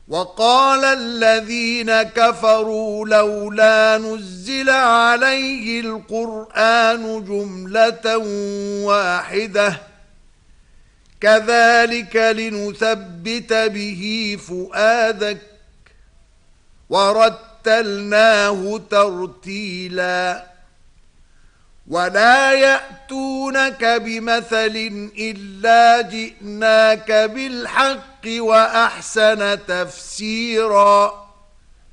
وقال الذين كفروا لولا نزل عليه القرآن جملة واحدة كذلك لنثبت به فؤادك ورتلناه ترتيلا ولا يأتونك بمثل إلا جئناك بالحق وأحسن تفسيرا